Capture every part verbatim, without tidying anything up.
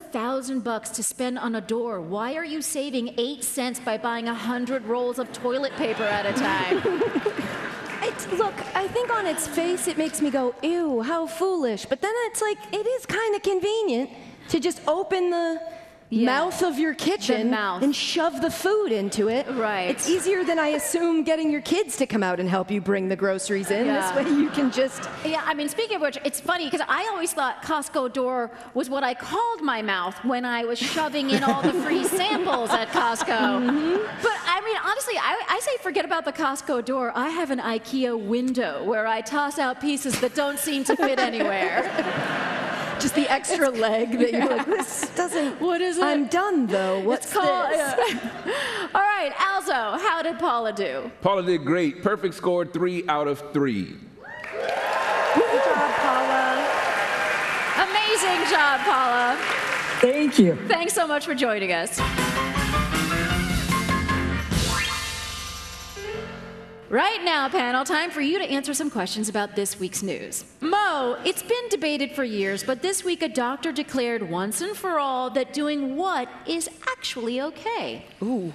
thousand bucks to spend on a door. Why are you saving eight cents by buying a hundred rolls of toilet paper at a time? It's, look, I think on its face it makes me go, ew, how foolish. But then it's like, it is kind of convenient to just open the Yeah. mouth of your kitchen mouth. and shove the food into it. Right. It's easier than I assume getting your kids to come out and help you bring the groceries in. Yeah. This way you can just... Yeah, I mean, speaking of which, it's funny because I always thought Costco door was what I called my mouth when I was shoving in all the free samples at Costco. Mm-hmm. But I mean, honestly, I, I say forget about the Costco door. I have an IKEA window where I toss out pieces that don't seem to fit anywhere. Just the extra leg that you're like, this doesn't... What is it? I'm done, though. What's It's called, this? yeah. All right, Alzo, how did Paula do? Paula did great. Perfect score, three out of three. Good job, Paula. Amazing job, Paula. Thank you. Thanks so much for joining us. Right now, panel, time for you to answer some questions about this week's news. Mo, it's been debated for years, but this week a doctor declared once and for all that doing what is actually okay. Ooh.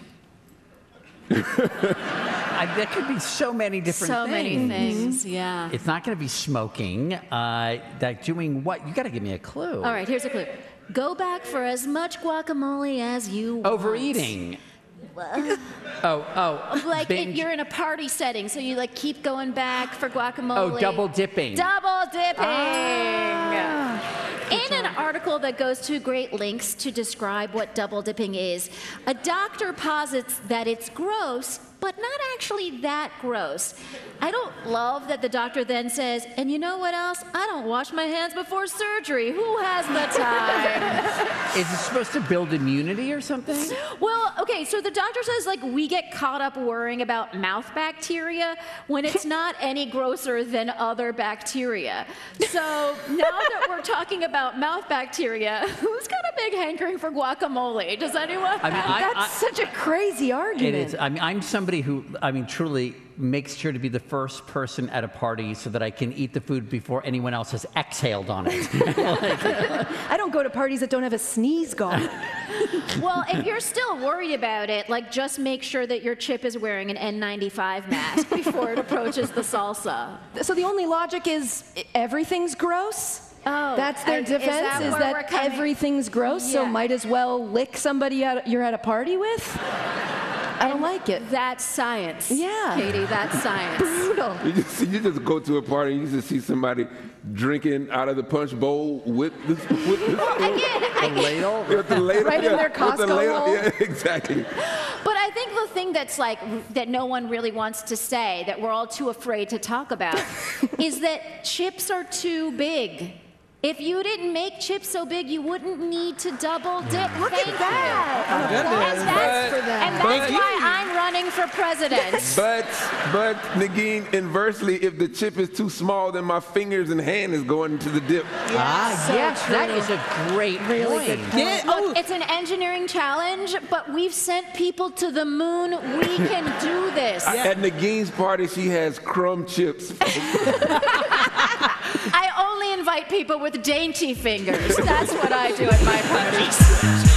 I, there could be so many different So things. many things, yeah. It's not going to be smoking. Uh, that doing what? You got to give me a clue. All right, here's a clue. Go back for as much guacamole as you want. Overeating. oh, oh. Like binge. if you're in a party setting, so you like keep going back for guacamole. Oh, double dipping. Double dipping. Ah. In an article that goes to great lengths to describe what double dipping is, a doctor posits that it's gross, but not actually that gross. I don't love that the doctor then says, and you know what else? I don't wash my hands before surgery. Who has the time? Is it supposed to build immunity or something? Well, okay, so the doctor says, like, we get caught up worrying about mouth bacteria when it's not any grosser than other bacteria. So now that we're talking about mouth bacteria, who's got a big hankering for guacamole? Does anyone? I mean, I, That's I, such a crazy argument. it is. I mean, I'm somebody who, I mean, truly makes sure to be the first person at a party so that I can eat the food before anyone else has exhaled on it. I don't go to parties that don't have a sneeze guard. Well, if you're still worried about it, like, just make sure that your chip is wearing an N ninety-five mask before it approaches the salsa. So the only logic is everything's gross? Oh, That's their is defense, that is where that, we're coming- everything's gross, so Yeah. might as well lick somebody at, you're at a party with? I don't like it. That's science. Yeah. Katie, that's science. Brutal. You just, you just go to a party and you just see somebody drinking out of the punch bowl with the, with the, Again, I, Ladle? with the ladle. Right in yeah, their with the Costco ladle. hole. Yeah, exactly. but I think the thing that's like, that no one really wants to say, that we're all too afraid to talk about, is that chips are too big. If you didn't make chips so big, you wouldn't need to double dip. Look Thank at that. you. goodness. And that's, But- and but that's you- why I'm running for president. But, but Nagin, inversely, if the chip is too small, then my fingers and hand is going into the dip. Ah, so yes, that true. is a great Really point. good point. Yeah, Look, oh, it's an engineering challenge, but we've sent people to the moon. We can do this. At Nagin's party, she has crumb chips. I only invite people with dainty fingers. That's what I do at my parties.